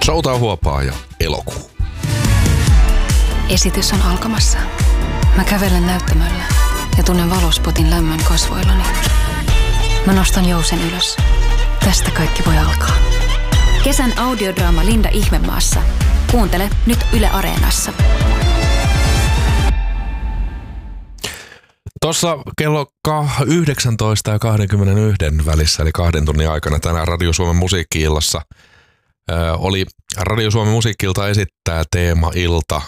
Soutaa huopaa ja elokuu. Esitys on alkamassa. Mä kävelen näyttämöllä ja tunnen valospotin lämmön kasvoillani. Mä nostan jousen ylös. Tästä kaikki voi alkaa. Kesän audiodraama Linda Ihmemaassa. Kuuntele nyt Yle Areenassa. Tuossa kello 19 ja 21 välissä, eli 2 tunnin aikana tänään Radio Suomen musiikki-illassa oli Radio Suomen musiikki-ilta esittää teema-ilta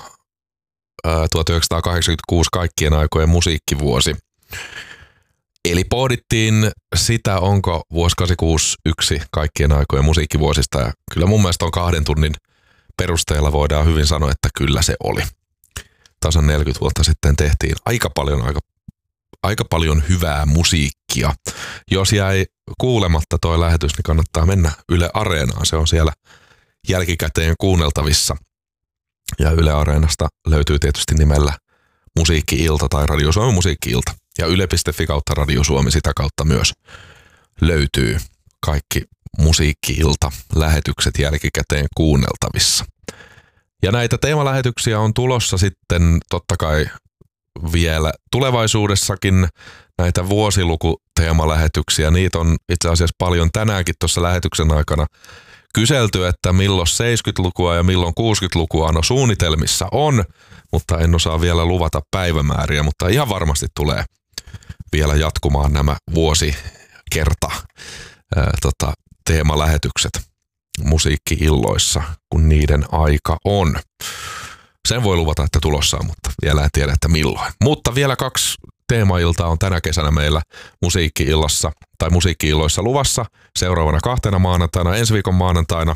1986 kaikkien aikojen musiikkivuosi. Eli pohdittiin sitä, onko vuosi 86 yksi kaikkien aikojen musiikkivuosista. Ja kyllä mun mielestä on 2 tunnin perusteella voidaan hyvin sanoa, että kyllä se oli. Tasan 40 vuotta sitten tehtiin aika paljon hyvää musiikkia. Jos jäi kuulematta toi lähetys, niin kannattaa mennä Yle Areenaan. Se on siellä jälkikäteen kuunneltavissa. Ja Yle Areenasta löytyy tietysti nimellä Musiikki-ilta tai Radio Suomen musiikki-ilta. Ja yle.fi kautta Radio Suomi sitä kautta myös löytyy kaikki musiikki-ilta lähetykset jälkikäteen kuunneltavissa. Ja näitä teemalähetyksiä on tulossa sitten totta kai vielä tulevaisuudessakin näitä vuosilukuteemalähetyksiä. Niitä on itse asiassa paljon tänäänkin tuossa lähetyksen aikana kyselty, että milloin 70-lukua ja milloin 60-lukua. No suunnitelmissa on, mutta en osaa vielä luvata päivämääriä, mutta ihan varmasti tulee vielä jatkumaan nämä vuosikerta teemalähetykset musiikki-illoissa, kun niiden aika on. Sen voi luvata, että tulossa on, mutta vielä en tiedä, että milloin. Mutta vielä 2 teemailtaa on tänä kesänä meillä musiikki-illassa tai musiikki-illoissa luvassa. Seuraavana 2 maanantaina, ensi viikon maanantaina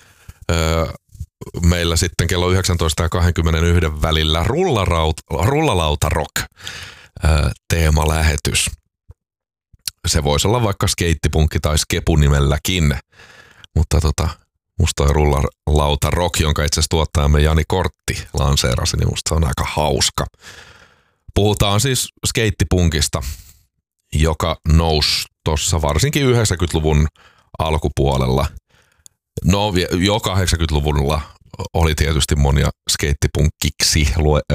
meillä sitten kello 19 ja 21 välillä Rullalauta Rock teemalähetys. Se voisi olla vaikka skeittipunkki tai skepu nimelläkin, mutta musta toi Rullalauta Rock, jonka itse asiassa tuottajamme Jani Kortti lanseerasi, niin musta se on aika hauska. Puhutaan siis skeittipunkista, joka nousi tuossa varsinkin 90-luvun alkupuolella. No jo 80-luvulla oli tietysti monia skeittipunkkiksi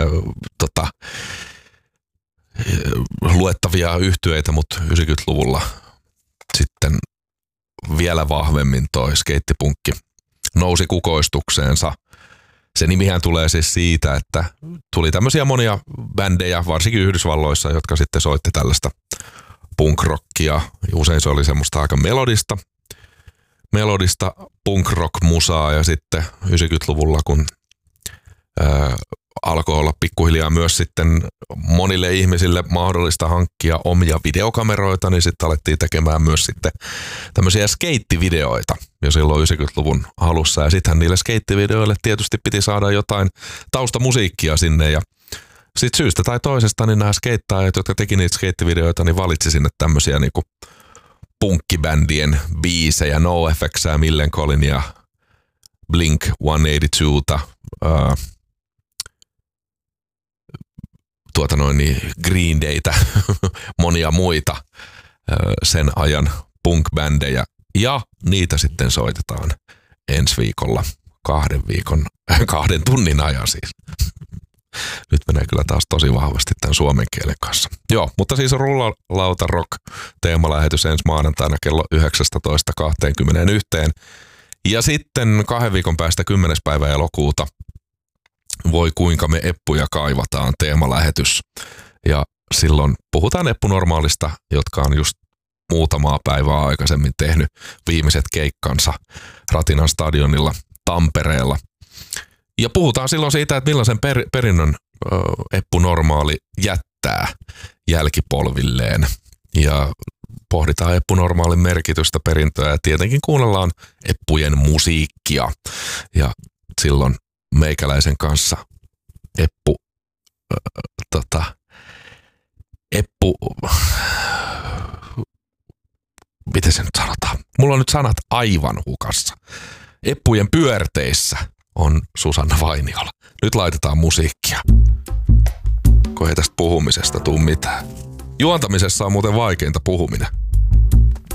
luettavia yhtyeitä, mutta 90-luvulla sitten vielä vahvemmin toi skeittipunkki nousi kukoistukseensa. Se nimihän tulee siis siitä, että tuli tämmöisiä monia bändejä, varsinkin Yhdysvalloissa, jotka sitten soitti tällaista punk-rockia. Usein se oli semmoista aika melodista punk-rock-musaa ja sitten 90-luvulla, kun alkoi olla pikkuhiljaa myös sitten monille ihmisille mahdollista hankkia omia videokameroita, niin sitten alettiin tekemään myös sitten tämmöisiä skeittivideoita jo silloin 90-luvun alussa. Ja sittenhän niille skeittivideoille tietysti piti saada jotain taustamusiikkia sinne ja sitten syystä tai toisesta niin nämä skeittaajat, jotka teki niitä skeittivideoita, niin valitsi sinne tämmöisiä niinku punkkibändien biisejä, NoFX:ää, Millencolin Blink-182:ta, Green Daytä, monia muita sen ajan punk-bändejä. Ja niitä sitten soitetaan ensi viikolla 2 tunnin ajan siis. Nyt menee kyllä taas tosi vahvasti tämän suomen kielen kanssa. Joo, mutta siis Rullalauta Rock teemalähetys ensi maanantaina kello 19.21. Ja sitten 2 viikon päästä 10. päivä elokuuta Voi kuinka me eppuja kaivataan teemalähetys. Ja silloin puhutaan eppunormaalista, jotka on just muutamaa päivää aikaisemmin tehnyt viimeiset keikkansa Ratinan stadionilla Tampereella. Ja puhutaan silloin siitä, että millaisen perinnön eppunormaali jättää jälkipolvilleen. Ja pohditaan eppunormaalin merkitystä, perintöä ja tietenkin kuunnellaan eppujen musiikkia. Ja silloin meikäläisen kanssa miten se nyt sanotaan? Mulla on nyt sanat aivan hukassa. Eppujen pyörteissä on Susanna Vainiola. Nyt laitetaan musiikkia. Kun ei tästä puhumisesta tuu mitään. Juontamisessa on muuten vaikeinta puhuminen.